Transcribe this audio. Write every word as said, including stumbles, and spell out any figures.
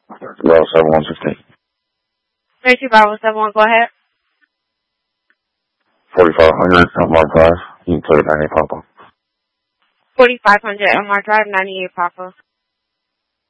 Bravo seven one sixteen. thirty-two Bravo seven one, go ahead. forty-five hundred Elmar Drive. You can play ninety-eight Papa. forty-five hundred Elmar Drive, ninety-eight Papa.